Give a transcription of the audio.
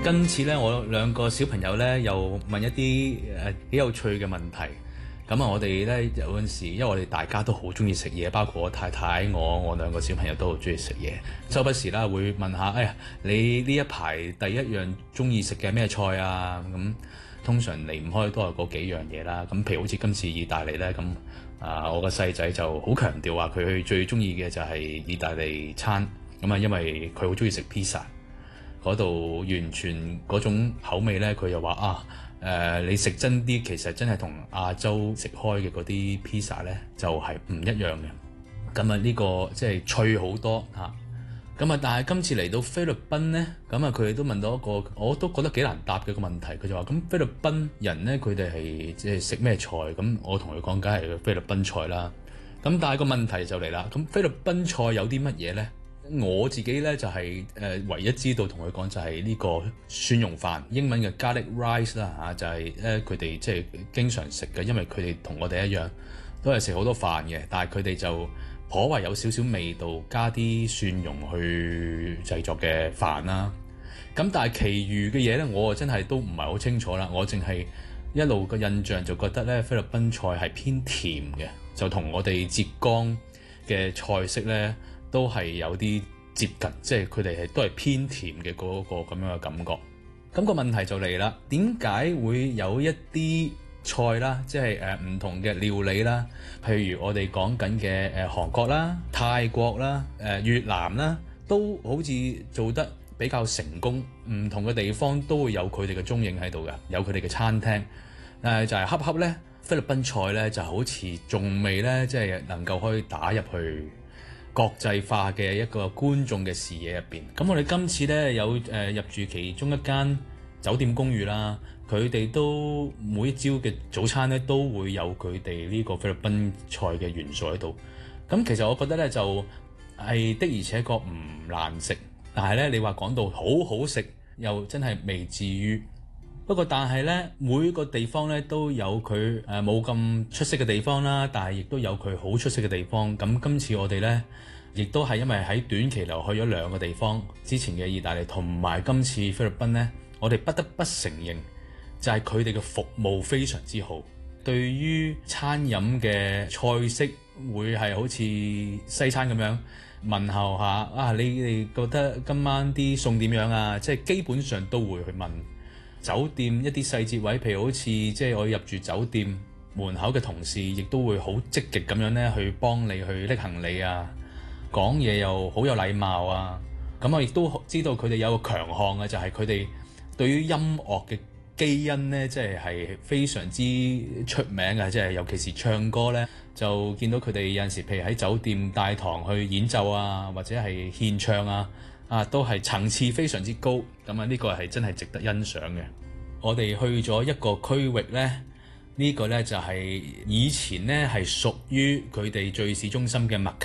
今次咧，我兩個小朋友咧又問一啲幾有趣嘅問題。咁啊，我哋咧有陣時，因為我哋大家都好中意食嘢，包括我太太、我兩個小朋友都好中意食嘢。周不時啦會問下，哎呀，你呢一排第一樣中意食嘅咩菜啊？咁通常離唔開都係嗰幾樣嘢啦。咁譬如好似今次意大利咧，咁我個細仔就好強調話佢最中意嘅就係意大利餐。咁啊，因為佢好中意食 pizza。嗰度完全嗰種口味咧，佢又話你食真啲，其實真係同亞洲食開嘅嗰啲 pizza 咧，就係唔一樣嘅。咁啊，呢個即係脆好多嚇。咁啊，但係今次嚟到菲律賓咧，咁啊，佢哋都問到一個我都覺得幾難答嘅個問題。佢就話：咁菲律賓人咧，佢哋係即係食咩菜？咁我同佢講，梗係菲律賓菜啦。咁但係個問題就嚟啦。咁菲律賓菜有啲乜嘢咧？我自己咧就係唯一知道同佢講就係呢個蒜蓉飯，英文嘅 garlic rice 啦嚇，就係咧佢哋即係經常食嘅，因為佢哋同我哋一樣都係食好多飯嘅，但係佢哋就頗為有少少味道，加啲蒜蓉去製作嘅飯啦。咁但係其餘嘅嘢咧，我真係都唔係好清楚啦。我淨係一路個印象就覺得咧，菲律賓菜係偏甜嘅，就同我哋浙江嘅菜式咧，都係有啲接近，即係佢哋都係偏甜嘅嗰個咁樣嘅感覺。咁個問題就嚟啦，點解會有一啲菜啦，即係唔同嘅料理啦，譬如我哋講緊嘅韓國啦、泰國啦、越南啦，都好似做得比較成功。唔同嘅地方都會有佢哋嘅蹤影喺度嘅，有佢哋嘅餐廳。就係恰恰咧，菲律賓菜咧就好似仲未咧，即係能夠可以打入去國際化嘅一個觀眾嘅視野入邊。咁我哋今次咧有入住其中一間酒店公寓啦，佢哋都每一朝嘅早餐咧都會有佢哋呢個菲律賓菜嘅元素喺度。咁其實我覺得咧就係的而且確唔難食，但係咧你話講到好好食又真係未至於。不過但係咧每個地方咧都有佢冇咁出色嘅地方啦，但係亦都有佢好出色嘅地方。咁今次我哋咧亦都係因為喺短期內去咗兩個地方，之前嘅意大利同埋今次菲律賓咧，我哋不得不承認就係佢哋嘅服務非常之好。對於餐飲嘅菜式會係好似西餐咁樣問候下你哋覺得今晚啲餸點樣啊？即係基本上都會去問。酒店一啲細節位，譬如好似即係我入住酒店門口嘅同事，亦都會好積極咁樣咧去幫你去拎行李啊，講嘢又好有禮貌啊。咁我亦都知道佢哋有個強項嘅，就係佢哋對於音樂嘅基因咧，即係非常之出名嘅，即係尤其是唱歌咧，就見到佢哋有陣時，譬如喺酒店大堂去演奏啊，或者係獻唱啊。都係層次非常之高，咁啊呢個係真係值得欣賞嘅。我哋去咗一個區域呢，呢個呢就係以前呢係屬於佢哋最市中心嘅麥卡。